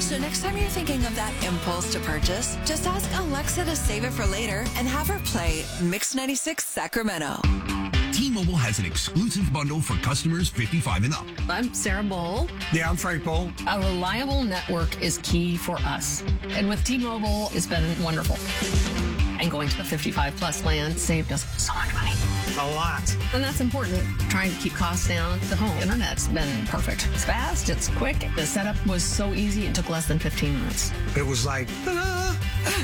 So next time you're thinking of that impulse to purchase, just ask Alexa to save it for later and have her play Mix 96 Sacramento. T-Mobile has an exclusive bundle for customers 55 and up. I'm Sarah Bowl. Yeah, I'm Frank Bowl. A reliable network is key for us. And with T-Mobile, it's been wonderful. And going to the 55 plus plan saved us so much money. A lot. And that's important. Trying to keep costs down. The home internet's been perfect. It's fast, it's quick. The setup was so easy, it took less than 15 minutes. It was like, ta-da!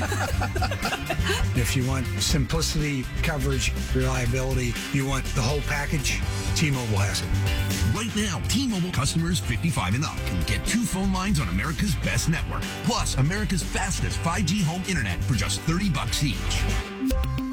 If you want simplicity, coverage, reliability, you want the whole package, T-Mobile has it. Right now, T-Mobile customers 55 and up can get 2 phone lines on America's best network, plus America's fastest 5G home internet for just $30 each.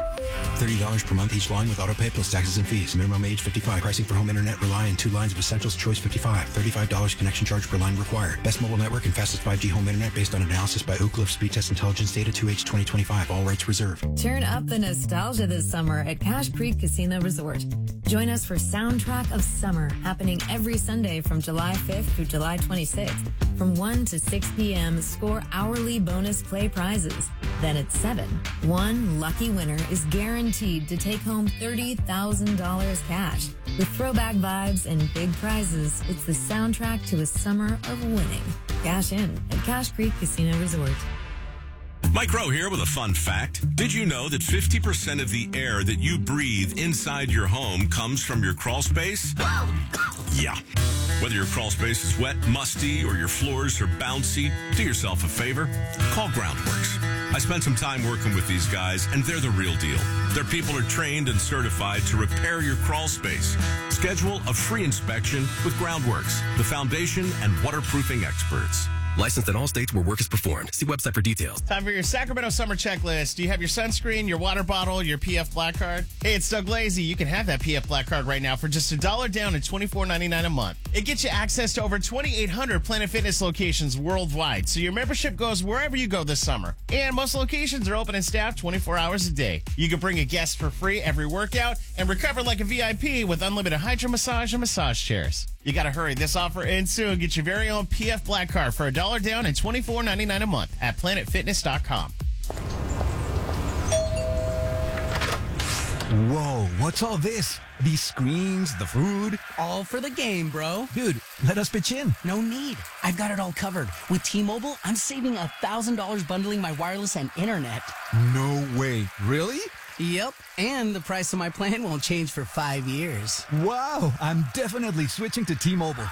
$30 per month each line with autopay plus taxes and fees. Minimum age 55. Pricing for home internet rely on 2 lines of Essentials Choice 55. $35 connection charge per line required. Best mobile network and fastest 5G home internet based on analysis by Oak Cliff Speed Test Intelligence Data 2H 2025. All rights reserved. Turn up the nostalgia this summer at Cache Creek Casino Resort. Join us for Soundtrack of Summer, happening every Sunday from July 5th through July 26th. From 1 to 6 p.m., score hourly bonus play prizes. Then at 7, one lucky winner is guaranteed to take home $30,000 cash. With throwback vibes and big prizes, it's the soundtrack to a summer of winning. Cash in at Cache Creek Casino Resort. Mike Rowe here with a fun fact. Did you know that 50% of the air that you breathe inside your home comes from your crawl space? Yeah. Whether your crawl space is wet, musty, or your floors are bouncy, do yourself a favor. Call Groundworks. I spent some time working with these guys, and they're the real deal. Their people are trained and certified to repair your crawl space. Schedule a free inspection with Groundworks, the foundation and waterproofing experts. Licensed in all states where work is performed. See website for details. Time for your Sacramento summer checklist. Do you have your sunscreen, your water bottle, your PF Black Card? Hey, it's Doug Lazy. You can have that PF Black Card right now for just $1 down and $24.99 a month. It gets you access to over 2,800 Planet Fitness locations worldwide, so your membership goes wherever you go this summer. And most locations are open and staffed 24 hours a day. You can bring a guest for free every workout and recover like a VIP with unlimited hydro massage and massage chairs. You gotta hurry. This offer ends soon. Get your very own PF Black Card for $1 down and $24.99 a month at planetfitness.com. Whoa, what's all this? These screens, the food? All for the game, bro. Dude, let us pitch in. No need. I've got it all covered. With T-Mobile, I'm saving $1,000 bundling my wireless and internet. No way. Really? Yep. And the price of my plan won't change for 5 years. Wow, I'm definitely switching to T-Mobile.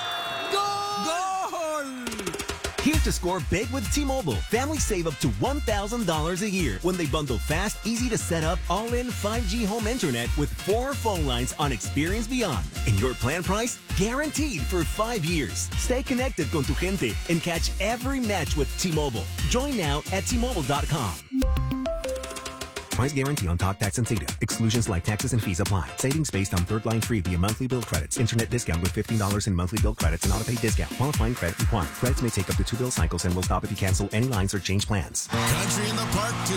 Here to score big with T-Mobile. Families save up to $1,000 a year when they bundle fast, easy to set up, all-in 5G home internet with 4 phone lines on Experience Beyond. And your plan price? Guaranteed for 5 years. Stay connected con tu gente and catch every match with T-Mobile. Join now at T-Mobile.com. Price guarantee on talk, tax, and data. Exclusions like taxes and fees apply. Savings based on third line free via monthly bill credits. Internet discount with $15 in monthly bill credits and auto-pay discount. Qualifying credit required. Credits may take up to 2 bill cycles and will stop if you cancel any lines or change plans. Country in the Park to